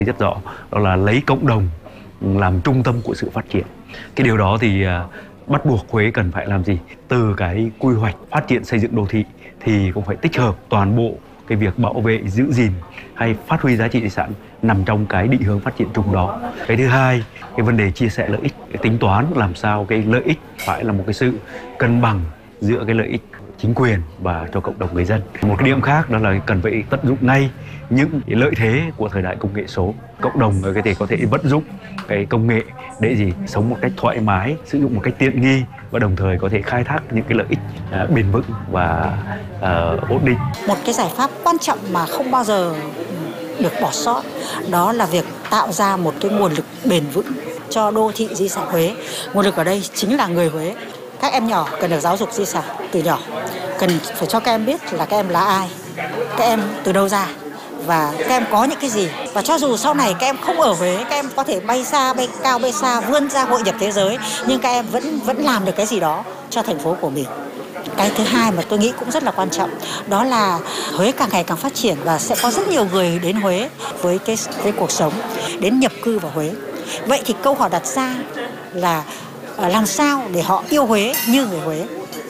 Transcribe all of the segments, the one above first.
rất rõ, đó là lấy cộng đồng làm trung tâm của sự phát triển. Cái điều đó thì bắt buộc Huế cần phải làm gì? Từ cái quy hoạch phát triển xây dựng đô thị thì cũng phải tích hợp toàn bộ cái việc bảo vệ, giữ gìn hay phát huy giá trị di sản nằm trong cái định hướng phát triển chung đó. Cái thứ hai, cái vấn đề chia sẻ lợi ích, cái tính toán làm sao cái lợi ích phải là một cái sự cân bằng giữa cái lợi ích chính quyền và cho cộng đồng người dân. Một cái điểm khác đó là cần phải tận dụng ngay những cái lợi thế của thời đại công nghệ số. Cộng đồng có thể vận dụng cái công nghệ để sống một cách thoải mái, sử dụng một cách tiện nghi và đồng thời có thể khai thác những cái lợi ích bền vững và ổn định. Một cái giải pháp quan trọng mà không bao giờ được bỏ sót đó là việc tạo ra một cái nguồn lực bền vững cho đô thị di sản Huế. Nguồn lực ở đây chính là người Huế. Các em nhỏ cần được giáo dục di sản từ nhỏ, cần phải cho các em biết là các em là ai, các em từ đâu ra và các em có những cái gì. Và cho dù sau này các em không ở Huế, các em có thể bay xa, bay cao, bay xa, vươn ra hội nhập thế giới, nhưng các em vẫn làm được cái gì đó cho thành phố của mình. Cái thứ hai mà tôi nghĩ cũng rất là quan trọng đó là Huế càng ngày càng phát triển và sẽ có rất nhiều người đến Huế với cái cuộc sống, đến nhập cư vào Huế. Vậy thì câu hỏi đặt ra là làm sao để họ yêu Huế như người Huế,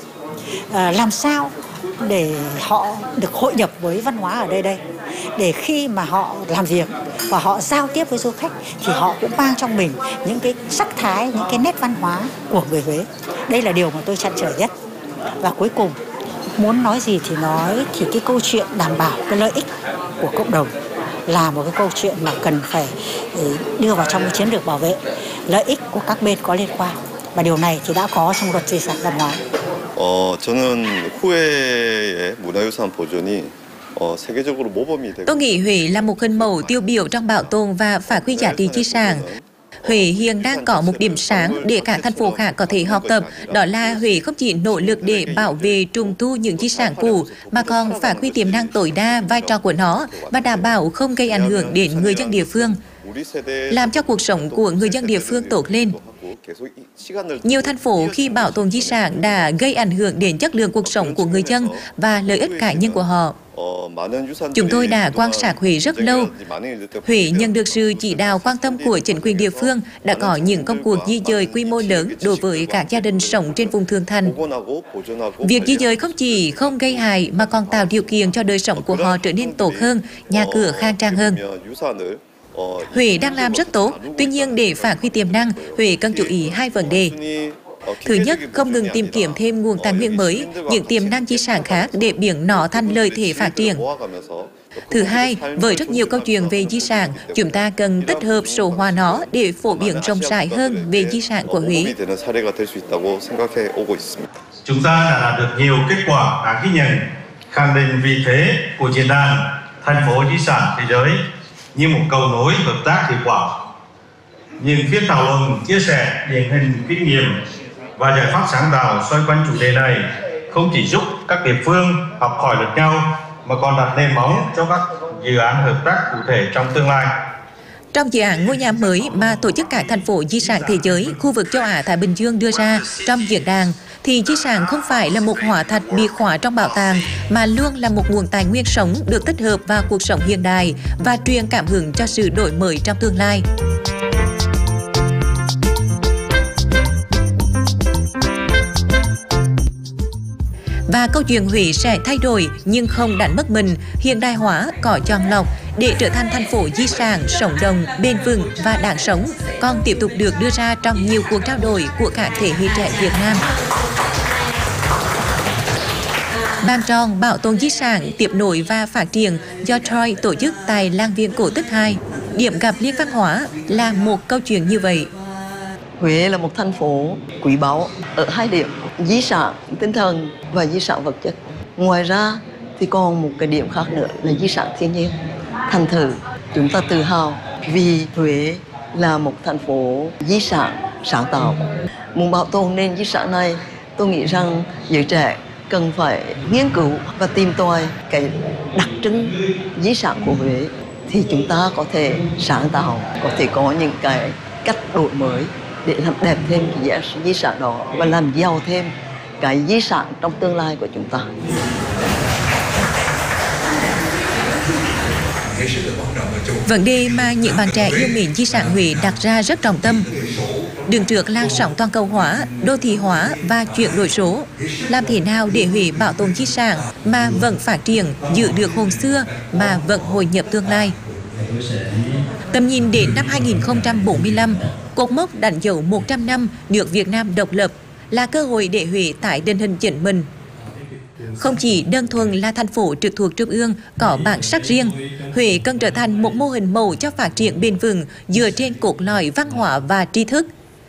làm sao để họ được hội nhập với văn hóa ở đây, để khi mà họ làm việc và họ giao tiếp với du khách thì họ cũng mang trong mình những cái sắc thái, những cái nét văn hóa của người Huế. Đây là điều mà tôi trăn trở nhất. Và cuối cùng, muốn nói gì thì nói, thì cái câu chuyện đảm bảo cái lợi ích của cộng đồng là một cái câu chuyện mà cần phải đưa vào trong cái chiến lược bảo vệ lợi ích của các bên có liên quan. Và điều này thì đã có trong luật di sản văn hóa. 저는 후회의 문화유산 보존이 세계적으로 모범이 되고. Tôi nghĩ Huế là một hình mẫu tiêu biểu trong bảo tồn và phát huy giá trị di sản. Huế hiện đang có một điểm sáng để các thành phố khác có thể học tập, đó là Huế không chỉ nỗ lực để bảo vệ trùng tu những di sản cũ mà còn phát huy tiềm năng tối đa vai trò của nó và đảm bảo không gây ảnh hưởng đến người dân địa phương, làm cho cuộc sống của người dân địa phương tốt lên. Nhiều thành phố khi bảo tồn di sản đã gây ảnh hưởng đến chất lượng cuộc sống của người dân và lợi ích cá nhân của họ. Chúng tôi đã quan sát Huế rất lâu. Huế nhận được sự chỉ đạo quan tâm của chính quyền địa phương, đã có những công cuộc di dời quy mô lớn đối với các gia đình sống trên vùng thượng thành. Việc di dời không chỉ không gây hại mà còn tạo điều kiện cho đời sống của họ trở nên tốt hơn, nhà cửa khang trang hơn. Huế đang làm rất tốt, tuy nhiên để phát huy tiềm năng, Huế cần chú ý hai vấn đề. Thứ nhất, không ngừng tìm kiếm thêm nguồn tài nguyên mới, những tiềm năng di sản khác để biến nó thành lợi thế phát triển. Thứ hai, với rất nhiều câu chuyện về di sản, chúng ta cần tích hợp số hóa nó để phổ biến rộng rãi hơn về di sản của Huế. Chúng ta đã đạt được nhiều kết quả đáng ghi nhận, khẳng định vị thế của diễn đàn thành phố di sản thế giới như một cầu nối hợp tác hiệu quả. Những phiên thảo luận chia sẻ điển hình kinh nghiệm và giải pháp sáng tạo xoay quanh chủ đề này không chỉ giúp các địa phương học hỏi lẫn nhau mà còn đặt nền móng cho các dự án hợp tác cụ thể trong tương lai. Trong dự án ngôi nhà mới mà tổ chức các thành phố di sản thế giới, khu vực châu Á Thái Bình Dương đưa ra trong diễn đàn, thì di sản không phải là một hóa thạch bị khóa trong bảo tàng, mà luôn là một nguồn tài nguyên sống được tích hợp vào cuộc sống hiện đại và truyền cảm hứng cho sự đổi mới trong tương lai. Và câu chuyện Huế sẽ thay đổi nhưng không đánh mất mình, hiện đại hóa, có chọn lọc để trở thành thành phố di sản sống động, bền vững và đáng sống, còn tiếp tục được đưa ra trong nhiều cuộc trao đổi của các thế hệ trẻ Việt Nam. Bàn tròn bảo tồn di sản, tiếp nối và phát triển do Troy tổ chức tại Làng Viên Cổ Tích 2. Điểm gặp liên văn hóa là một câu chuyện như vậy. Huế là một thành phố quý báu ở hai điểm, di sản tinh thần và di sản vật chất. Ngoài ra thì còn một cái điểm khác nữa là di sản thiên nhiên. Thành thử chúng ta tự hào vì Huế là một thành phố di sản sáng tạo. Muốn bảo tồn nên di sản này, tôi nghĩ rằng giới trẻ cần phải nghiên cứu và tìm tòi cái đặc trưng di sản của Huế thì chúng ta có thể sáng tạo, có thể có những cái cách đổi mới để làm đẹp thêm cái di sản đó và làm giàu thêm cái di sản trong tương lai của chúng ta. Vấn đề mà những bạn trẻ yêu mến di sản Huế đặt ra rất trọng tâm. Đứng trước làn sóng toàn cầu hóa, đô thị hóa và chuyển đổi số, làm thế nào để Huế bảo tồn di sản mà vẫn phát triển, giữ được hồn xưa mà vẫn hội nhập tương lai. Tầm nhìn đến năm 2045, cột mốc đánh dấu 100 năm nước Việt Nam độc lập là cơ hội để Huế tái định hình chính mình. Không chỉ đơn thuần là thành phố trực thuộc Trung ương có bản sắc riêng, Huế cần trở thành một mô hình mẫu cho phát triển bền vững dựa trên cốt lõi văn hóa và tri thức.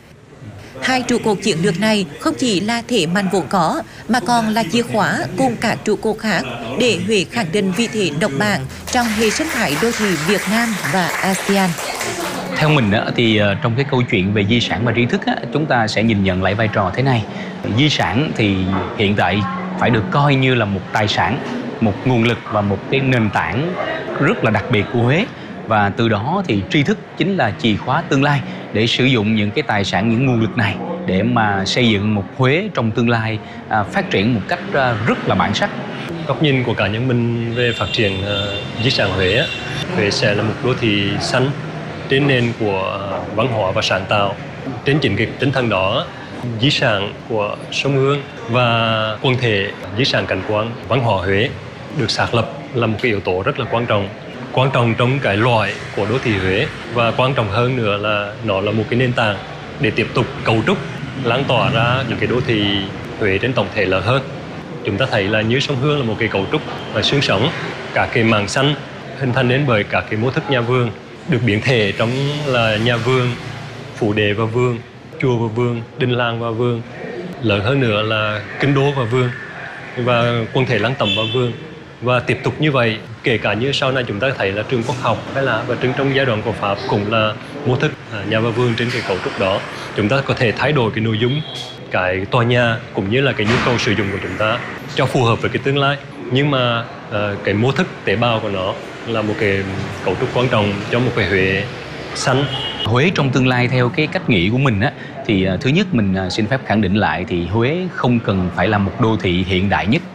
Hai trụ cột chiến lược này không chỉ là thế mạnh vốn có mà còn là chìa khóa cùng các trụ cột khác để Huế khẳng định vị thế độc bản trong hệ sinh thái đô thị Việt Nam và ASEAN. Theo mình thì trong cái câu chuyện về di sản và tri thức chúng ta sẽ nhìn nhận lại vai trò thế này. Di sản thì hiện tại phải được coi như là một tài sản, một nguồn lực và một cái nền tảng rất là đặc biệt của Huế. Và từ đó thì tri thức chính là chìa khóa tương lai để sử dụng những cái tài sản, những nguồn lực này để mà xây dựng một Huế trong tương lai phát triển một cách rất là bản sắc. Góc nhìn của cá nhân mình về phát triển di sản Huế, Huế sẽ là một đô thị xanh trên nền của văn hóa và sáng tạo. Trên chính cái tinh thần đó, di sản của sông Hương và quần thể di sản cảnh quan văn hóa Huế được xác lập là một cái yếu tố rất là quan trọng trong cái loại của đô thị Huế, và quan trọng hơn nữa là nó là một cái nền tảng để tiếp tục cấu trúc lan tỏa ra những cái đô thị Huế trên tổng thể lớn hơn. Chúng ta thấy là như sông Hương là một cái cấu trúc và xương sống, cả cái mảng xanh hình thành đến bởi các cái mô thức nhà vườn được biến thể trong là nhà vườn, phủ đề và vườn, chùa và vườn, đình làng và vườn, lớn hơn nữa là kinh đô và vườn, và quần thể lăng tẩm và vườn. Và tiếp tục như vậy, kể cả như sau này chúng ta thấy là trường quốc học hay là và trong giai đoạn của Pháp cũng là mô thức nhà và vườn trên cái cấu trúc đó. Chúng ta có thể thay đổi cái nội dung, cái tòa nhà cũng như là cái nhu cầu sử dụng của chúng ta cho phù hợp với cái tương lai. Nhưng mà cái mô thức tế bào của nó là một cái cấu trúc quan trọng cho một cái Huế xanh. Huế trong tương lai theo cái cách nghĩ của mình thì thứ nhất mình xin phép khẳng định lại thì Huế không cần phải là một đô thị hiện đại nhất,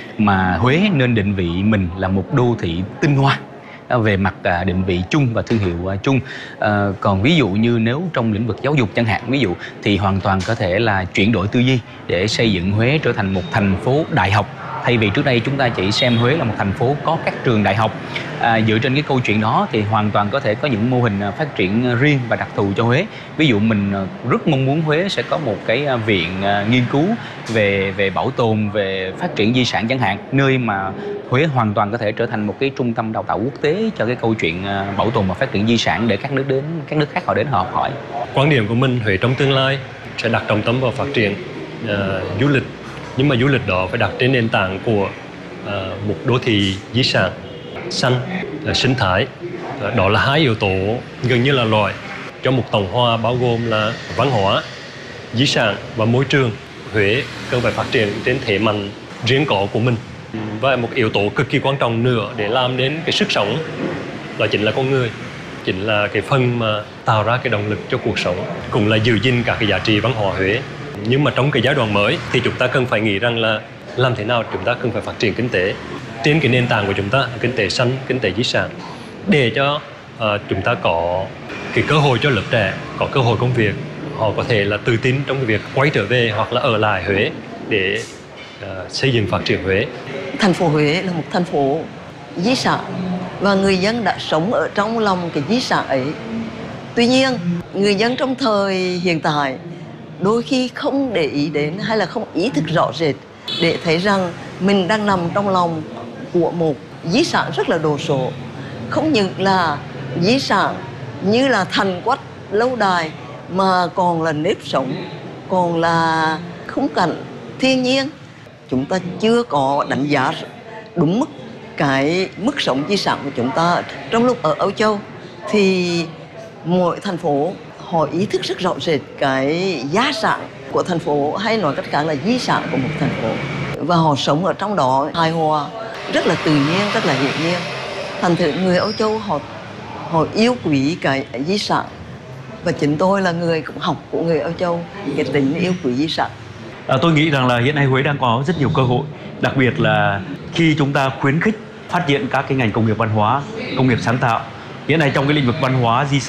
mà Huế nên định vị mình là một đô thị tinh hoa về mặt định vị chung và thương hiệu chung. Còn ví dụ như nếu trong lĩnh vực giáo dục chẳng hạn, ví dụ thì hoàn toàn có thể là chuyển đổi tư duy để xây dựng Huế trở thành một thành phố đại học. Thay vì trước đây chúng ta chỉ xem Huế là một thành phố có các trường đại học. Dựa trên cái câu chuyện đó thì hoàn toàn có thể có những mô hình phát triển riêng và đặc thù cho Huế. Ví dụ mình rất mong muốn Huế sẽ có một cái viện nghiên cứu về bảo tồn, về phát triển di sản chẳng hạn, nơi mà Huế hoàn toàn có thể trở thành một cái trung tâm đào tạo quốc tế cho cái câu chuyện bảo tồn và phát triển di sản để các nước khác họ đến họ học hỏi. Quan điểm của mình, Huế trong tương lai sẽ đặt trọng tâm vào phát triển du lịch, nhưng mà du lịch đó phải đặt trên nền tảng của một đô thị di sản xanh, sinh thái. Đó là hai yếu tố gần như là loại cho một tổng hòa bao gồm là văn hóa, di sản và môi trường. Huế cần phải phát triển trên thế mạnh riêng có của mình. Và một yếu tố cực kỳ quan trọng nữa để làm đến cái sức sống đó chính là con người, chính là cái phần mà tạo ra cái động lực cho cuộc sống, cũng là giữ gìn các cái giá trị văn hóa Huế. Nhưng mà trong cái giai đoạn mới thì chúng ta cần phải nghĩ rằng là làm thế nào chúng ta cần phải phát triển kinh tế trên cái nền tảng của chúng ta, kinh tế xanh, kinh tế di sản, để cho chúng ta có cái cơ hội cho lớp trẻ, có cơ hội công việc, họ có thể là tự tin trong cái việc quay trở về hoặc là ở lại Huế để xây dựng phát triển Huế. Thành phố Huế là một thành phố di sản và người dân đã sống ở trong lòng cái di sản ấy. Tuy nhiên, người dân trong thời hiện tại đôi khi không để ý đến hay là không ý thức rõ rệt để thấy rằng mình đang nằm trong lòng của một di sản rất là đồ sộ. Không những là di sản như là thành quách lâu đài mà còn là nếp sống, còn là khung cảnh thiên nhiên. Chúng ta chưa có đánh giá đúng mức cái mức sống di sản của chúng ta. Trong lúc ở Âu Châu thì mỗi thành phố họ ý thức rất rõ rệt cái giá sản của thành phố, hay nói cách khác là di sản của một thành phố, và họ sống ở trong đó hài hòa, rất là tự nhiên, rất là hiển nhiên. Thành thử người Âu Châu họ yêu quý cái di sản, và chính tôi là người cũng học của người Âu Châu cái tính yêu quý di sản. Tôi nghĩ rằng là hiện nay Huế đang có rất nhiều cơ hội, đặc biệt là khi chúng ta khuyến khích phát triển các cái ngành công nghiệp văn hóa, công nghiệp sáng tạo. Hiện nay trong cái lĩnh vực văn hóa di sản